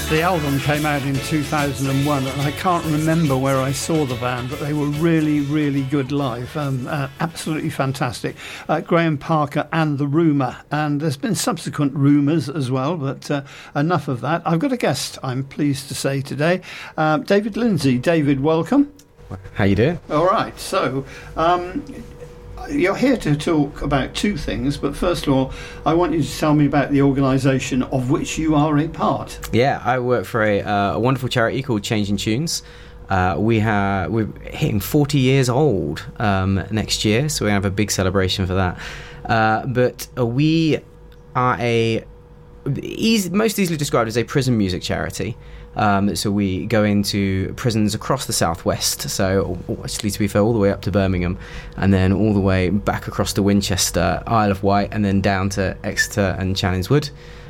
The album came out in 2001, and I can't remember where I saw the band, but they were really, really good live. Absolutely fantastic. Graham Parker and The Rumour, and there's been subsequent rumours as well, but enough of that. I've got a guest, I'm pleased to say today, David Lindsay. David, welcome. How you doing? All right, so you're here to talk about two things, but first of all, I want you to tell me about the organisation of which you are a part. Yeah, I work for a wonderful charity called Changing Tunes. We're hitting 40 years old next year, so we're going to have a big celebration for that. But we are most easily described as a prison music charity. So we go into prisons across the southwest, so actually, to be fair, all the way up to Birmingham, and then all the way back across to Winchester, Isle of Wight, and then down to Exeter and Channings Wood.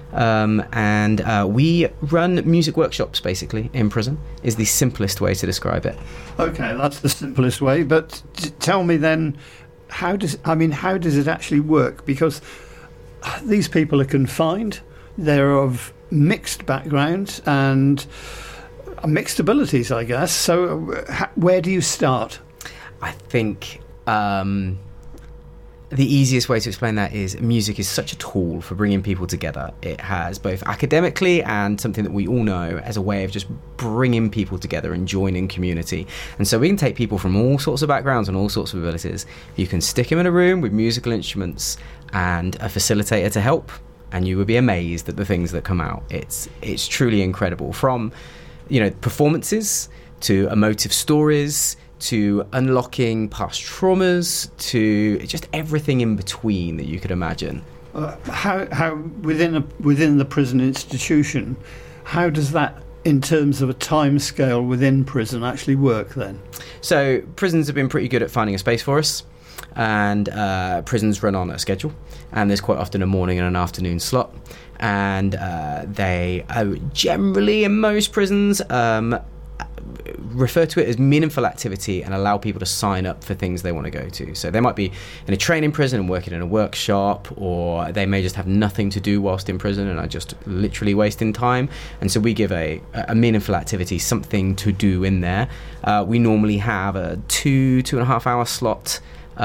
And we run music workshops, basically, in prison, is the simplest way to describe it. Okay, that's the simplest way, but tell me then, how does it actually work? Because these people are confined, they're of mixed backgrounds and mixed abilities, I guess. So where do you start? I think the easiest way to explain that is music is such a tool for bringing people together. It has both academically and something that we all know as a way of just bringing people together and joining community. And so we can take people from all sorts of backgrounds and all sorts of abilities. You can stick them in a room with musical instruments and a facilitator to help, and you would be amazed at the things that come out. It's truly incredible. From, performances to emotive stories to unlocking past traumas to just everything in between that you could imagine. How within the prison institution, how does that, in terms of a time scale within prison, actually work then? So prisons have been pretty good at finding a space for us. And prisons run on a schedule, and there's quite often a morning and an afternoon slot, and they generally, in most prisons, refer to it as meaningful activity and allow people to sign up for things they want to go to. So they might be in a training prison and working in a workshop, or they may just have nothing to do whilst in prison and are just literally wasting time. And so we give a meaningful activity, something to do in there. We normally have a 2.5 hour slot.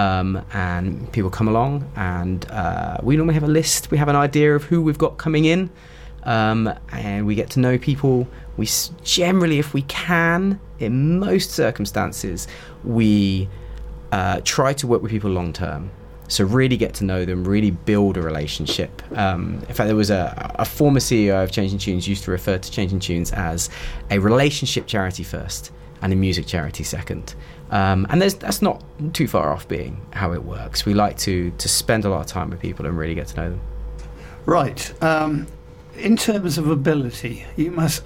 And people come along, and we normally have a list. We have an idea of who we've got coming in, and we get to know people. We generally, if we can, in most circumstances, we try to work with people long term. So really get to know them, really build a relationship. In fact, there was a former CEO of Changing Tunes used to refer to Changing Tunes as a relationship charity first and a music charity second. And that's not too far off being how it works. We like to spend a lot of time with people and really get to know them. Right. In terms of ability, you must,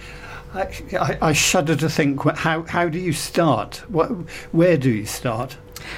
I shudder to think, how do you start? Where do you start?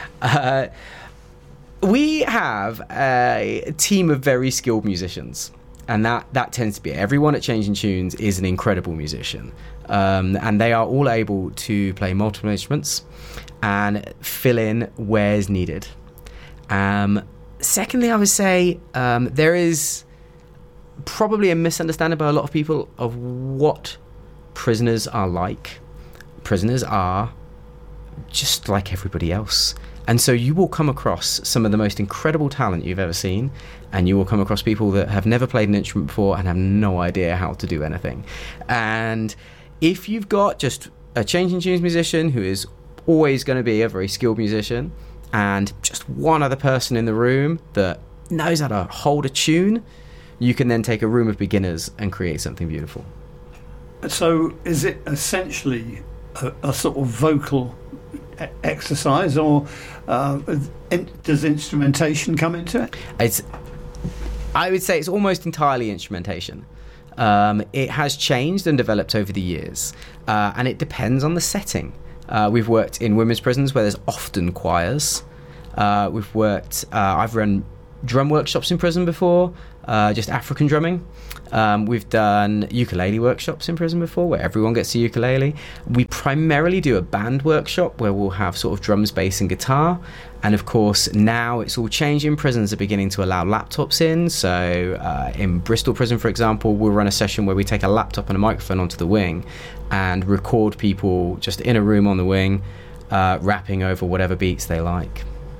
We have a team of very skilled musicians. And that tends to be it. Everyone at Changing Tunes is an incredible musician. And they are all able to play multiple instruments and fill in where's needed. Secondly, I would say there is probably a misunderstanding by a lot of people of what prisoners are like. Prisoners are just like everybody else. And so you will come across some of the most incredible talent you've ever seen, and you will come across people that have never played an instrument before and have no idea how to do anything. And if you've got just a Changing Tunes musician who is always going to be a very skilled musician, and just one other person in the room that knows how to hold a tune, you can then take a room of beginners and create something beautiful. So is it essentially a sort of vocal exercise, or does instrumentation come into it? I would say it's almost entirely instrumentation. It has changed and developed over the years, and it depends on the setting. We've worked in women's prisons where there's often choirs. I've run drum workshops in prison before, just African drumming. We've done ukulele workshops in prison before, where everyone gets a ukulele. We primarily do a band workshop where we'll have sort of drums, bass and guitar. And of course, now it's all changing. Prisons are beginning to allow laptops in. So in Bristol Prison, for example, we'll run a session where we take a laptop and a microphone onto the wing and record people just in a room on the wing, rapping over whatever beats they like.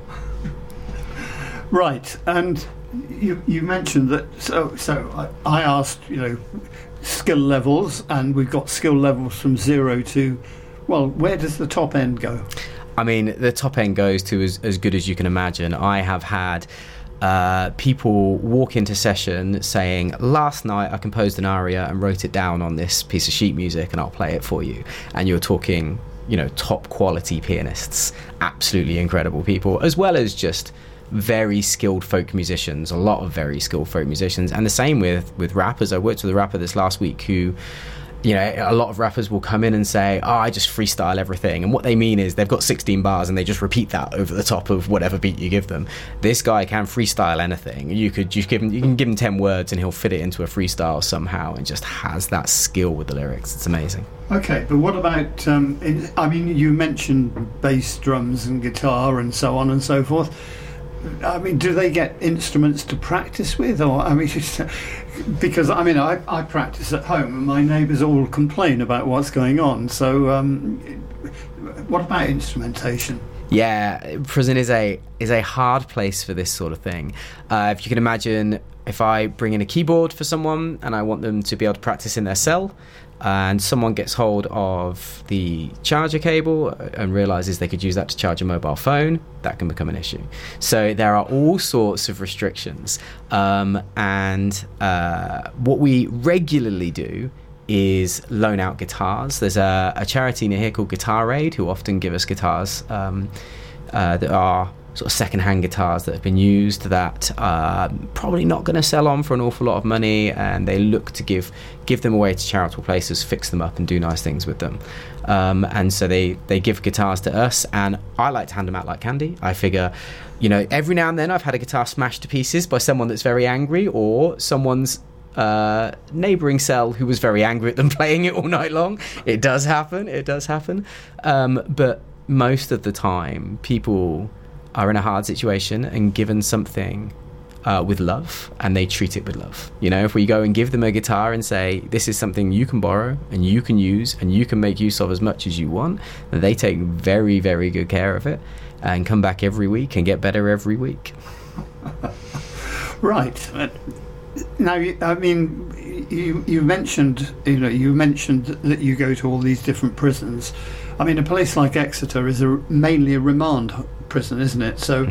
Right, and you mentioned that. So I asked, skill levels, and we've got skill levels from 0 to, well, where does the top end go? I mean, the top end goes to as good as you can imagine. I have had people walk into session saying, last night I composed an aria and wrote it down on this piece of sheet music and I'll play it for you. And you're talking, top quality pianists, absolutely incredible people, as well as just very skilled folk musicians, a lot of very skilled folk musicians. And the same with rappers. I worked with a rapper this last week who, a lot of rappers will come in and say, I just freestyle everything. And what they mean is they've got 16 bars and they just repeat that over the top of whatever beat you give them. This guy can freestyle anything. You can give him 10 words and he'll fit it into a freestyle somehow, and just has that skill with the lyrics. It's amazing. Okay, but what about, you mentioned bass, drums and guitar and so on and so forth. I mean, do they get instruments to practice with? Or, because, I practice at home and my neighbours all complain about what's going on. So, what about instrumentation? Yeah, prison is a hard place for this sort of thing. If you can imagine, if I bring in a keyboard for someone and I want them to be able to practice in their cell, and someone gets hold of the charger cable and realizes they could use that to charge a mobile phone, that can become an issue. So there are all sorts of restrictions. And what we regularly do is loan out guitars. There's a charity near here called Guitar Aid, who often give us guitars that are sort of second-hand guitars that have been used that are probably not going to sell on for an awful lot of money, and they look to give them away to charitable places, fix them up and do nice things with them. And so they give guitars to us, and I like to hand them out like candy. I figure, every now and then I've had a guitar smashed to pieces by someone that's very angry, or someone's neighbouring cell who was very angry at them playing it all night long. It does happen. But most of the time, people are in a hard situation and given something with love, and they treat it with love. If we go and give them a guitar and say, this is something you can borrow and you can use and you can make use of as much as you want, then they take very, very good care of it and come back every week and get better every week. Right. Now, you mentioned that you go to all these different prisons. I mean, a place like Exeter is mainly a remand prison, isn't it? So,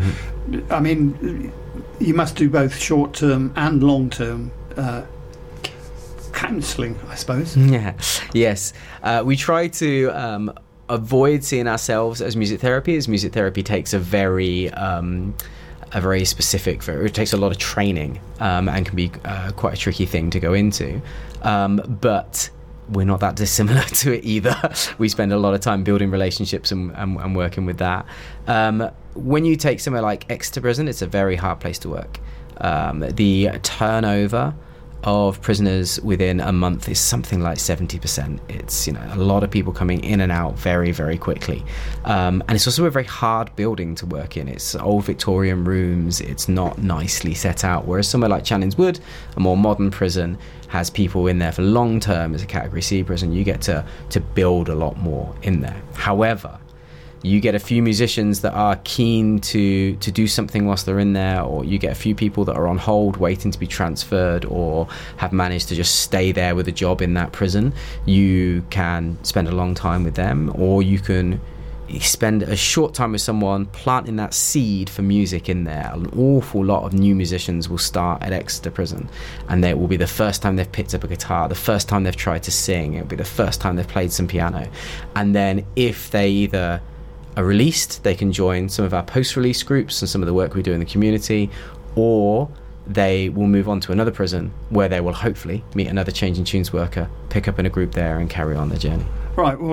you must do both short-term and long-term counselling, I suppose. Yeah. Yes. We try to avoid seeing ourselves as music therapy, as music therapy takes a very specific, it takes a lot of training and can be quite a tricky thing to go into. But we're not that dissimilar to it either. We spend a lot of time building relationships and working with that. When you take somewhere like Exeter Prison, it's a very hard place to work. The turnover of prisoners within a month is something like 70%. It's a lot of people coming in and out very, very quickly, and it's also a very hard building to work in. It's old Victorian rooms. It's not nicely set out, whereas somewhere like Channings Wood, a more modern prison, has people in there for long term. As a category C prison, you get to build a lot more in there. However, you get a few musicians that are keen to do something whilst they're in there, or you get a few people that are on hold waiting to be transferred, or have managed to just stay there with a job in that prison. You can spend a long time with them, or you can spend a short time with someone planting that seed for music in there. An awful lot of new musicians will start at Exeter Prison, and it will be the first time they've picked up a guitar, the first time they've tried to sing, it'll be the first time they've played some piano. And then if they either are released, they can join some of our post-release groups and some of the work we do in the community, or they will move on to another prison where they will hopefully meet another Changing Tunes worker, pick up in a group there and carry on their journey. Right, well,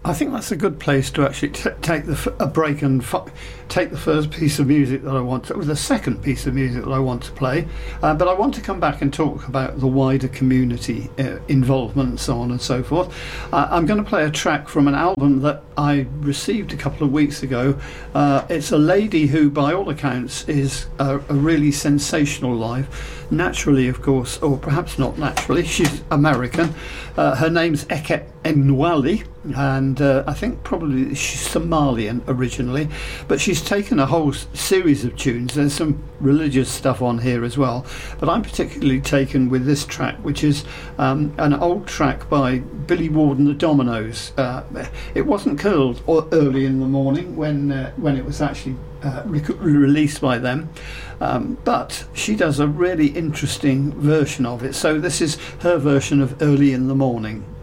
I think that's a good place to actually take a break and take the first piece of music that I want to, or the second piece of music that I want to play. But I want to come back and talk about the wider community involvement and so on and so forth. I'm going to play a track from an album that I received a couple of weeks ago. It's a lady who, by all accounts, is a really sensational live. Naturally, of course, or perhaps not naturally, she's American. Her name's Eket Enwali, and I think probably she's Somalian originally, but she's taken a whole series of tunes. There's some religious stuff on here as well, but I'm particularly taken with this track, which is an old track by Billy Ward and the Dominoes. It wasn't curled early in the morning when it was actually released by them, but she does a really interesting version of it. So this is her version of Early in the Morning.